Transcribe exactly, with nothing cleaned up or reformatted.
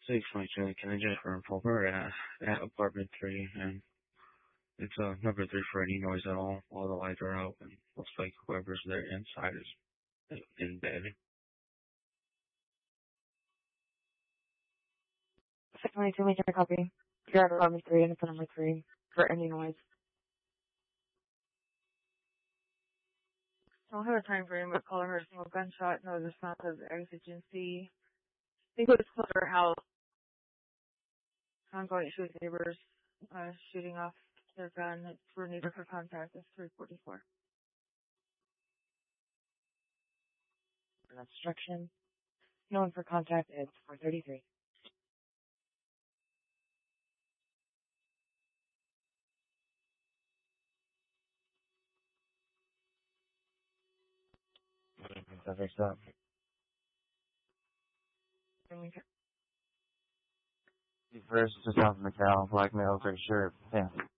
six twenty-two Kennedy Jennifer Pulver at, at apartment three, and it's uh, number three for any noise at all. All the lights are out, and looks like whoever's there inside is in bed. six twenty-two, make a copy. You're at apartment three, and it's number three for any noise. I don't have a time frame, but caller heard a single gunshot. No response of exigency. I think it was close to her house. Ongoing issue with neighbors uh, shooting off their gun. It's for neighbor for contact. It's three forty-four. Obstruction. No one for contact. It's four thirty-three. That's up. First, just off McCall, black male, pretty sure. Yeah.